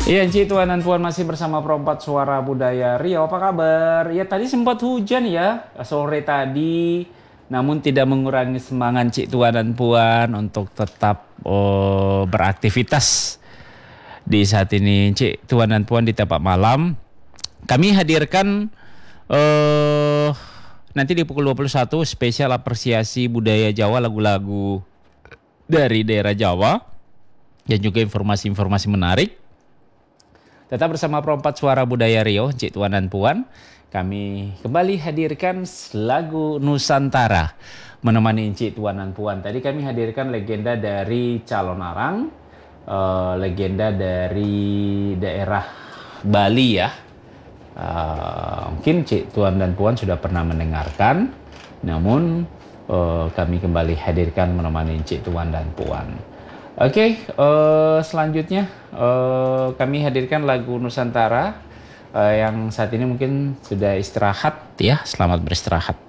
Iya, Ci, Tuan dan Puan masih bersama Perempat Suara Budaya Riau. Apa kabar? Ya, tadi sempat hujan ya, sore tadi. Namun tidak mengurangi semangat Cik Tuan dan Puan untuk tetap beraktivitas di saat ini. Cik Tuan dan Puan di tempat malam. Kami hadirkan eh nanti di pukul 21 spesial apresiasi budaya Jawa, lagu-lagu dari daerah Jawa dan juga informasi-informasi menarik. Tetap bersama Perempat Suara Budaya Riau, Cik Tuan dan Puan. Kami kembali hadirkan lagu Nusantara menemani Cik Tuan dan Puan. Tadi kami hadirkan legenda dari Calon Arang, legenda dari daerah Bali ya. Mungkin Cik Tuan dan Puan sudah pernah mendengarkan, namun kami kembali hadirkan menemani Cik Tuan dan Puan. Oke, selanjutnya kami hadirkan lagu Nusantara yang saat ini mungkin sudah istirahat ya. Selamat beristirahat.